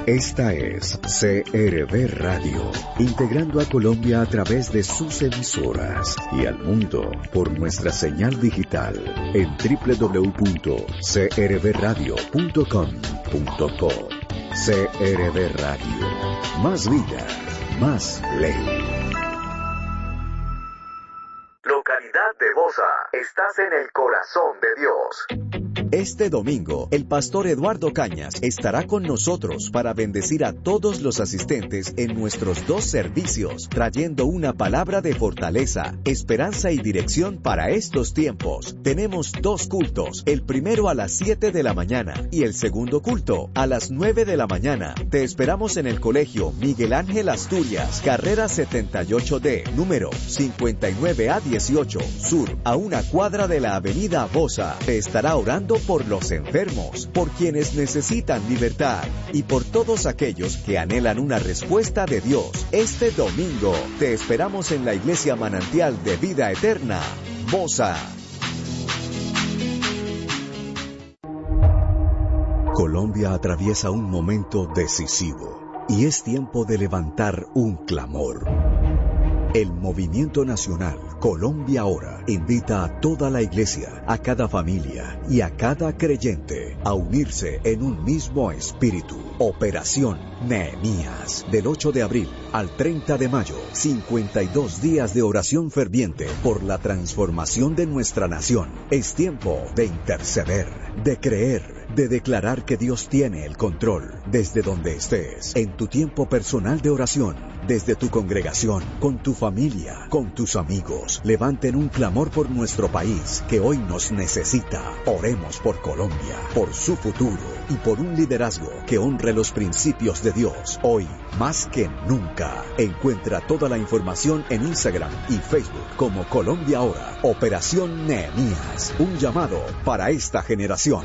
Esta es CRB Radio, integrando a Colombia a través de sus emisoras y al mundo por nuestra señal digital en www.crbradio.com.co. CRB Radio, más vida, más ley. Localidad de Bosa, estás en el corazón de Dios. Este domingo, el pastor Eduardo Cañas estará con nosotros para bendecir a todos los asistentes en nuestros 2 servicios, trayendo una palabra de fortaleza, esperanza y dirección para estos tiempos. Tenemos 2 cultos, el primero a las 7 de la mañana y el segundo culto a las 9 de la mañana. Te esperamos en el Colegio Miguel Ángel Asturias, carrera 78D, número 59A18, sur, a una cuadra de la avenida Bosa. Te estará orando por los enfermos, por quienes necesitan libertad y por todos aquellos que anhelan una respuesta de Dios. Este domingo te esperamos en la Iglesia Manantial de Vida Eterna, Bosa. Colombia atraviesa un momento decisivo y es tiempo de levantar un clamor. El Movimiento Nacional Colombia Ahora invita a toda la iglesia, a cada familia y a cada creyente a unirse en un mismo espíritu. Operación Nehemías, del 8 de abril al 30 de mayo, 52 días de oración ferviente por la transformación de nuestra nación. Es tiempo de interceder, de creer, de declarar que Dios tiene el control. Desde donde estés, en tu tiempo personal de oración, desde tu congregación, con tu familia, con tus amigos, levanten un clamor por nuestro país que hoy nos necesita. Oremos por Colombia, por su futuro y por un liderazgo que honre los principios de Dios. Hoy, más que nunca, encuentra toda la información en Instagram y Facebook como Colombia Ahora. Operación Nehemías, un llamado para esta generación.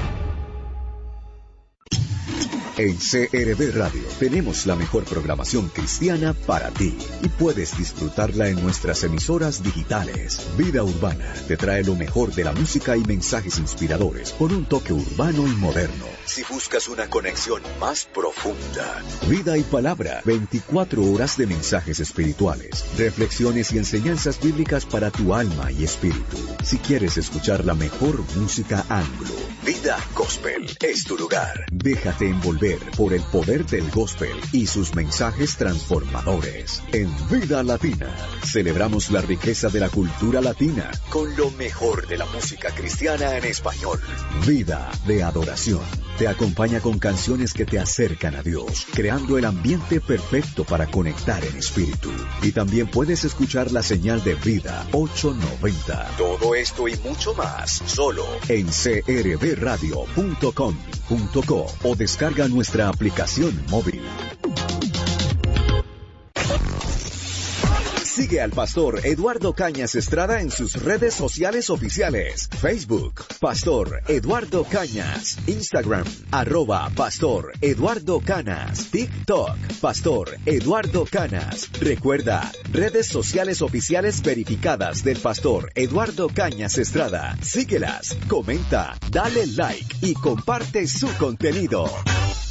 En CRB Radio tenemos la mejor programación cristiana para ti y puedes disfrutarla en nuestras emisoras digitales. Vida Urbana te trae lo mejor de la música y mensajes inspiradores con un toque urbano y moderno. Si buscas una conexión más profunda, Vida y Palabra, 24 horas de mensajes espirituales, reflexiones y enseñanzas bíblicas para tu alma y espíritu. Si quieres escuchar la mejor música anglo, Vida Gospel es tu lugar. Déjate envolver por el poder del gospel y sus mensajes transformadores. En Vida Latina celebramos la riqueza de la cultura latina con lo mejor de la música cristiana en español. Vida de Adoración te acompaña con canciones que te acercan a Dios, creando el ambiente perfecto para conectar en espíritu. Y también puedes escuchar la señal de Vida 890. Todo esto y mucho más solo en crbradio.com.co o descarga nuestra aplicación móvil. Sigue al pastor Eduardo Cañas Estrada en sus redes sociales oficiales. Facebook, Pastor Eduardo Cañas. Instagram, @Pastor Eduardo Canas. TikTok, Pastor Eduardo Canas. Recuerda, redes sociales oficiales verificadas del pastor Eduardo Cañas Estrada. Síguelas, comenta, dale like y comparte su contenido.